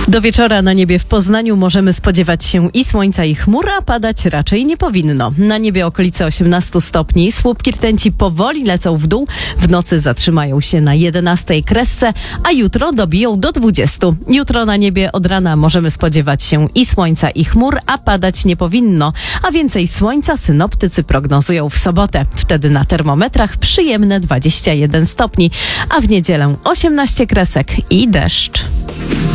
Do wieczora na niebie w Poznaniu możemy spodziewać się i słońca, i chmur, a padać raczej nie powinno. Na niebie okolice 18 stopni, słupki rtęci powoli lecą w dół, w nocy zatrzymają się na 11 kresce, a jutro dobiją do 20. Jutro na niebie od rana możemy spodziewać się i słońca, i chmur, a padać nie powinno. A więcej słońca synoptycy prognozują w sobotę. Wtedy na termometrach przyjemne 21 stopni, a w niedzielę 18 kresek i deszcz.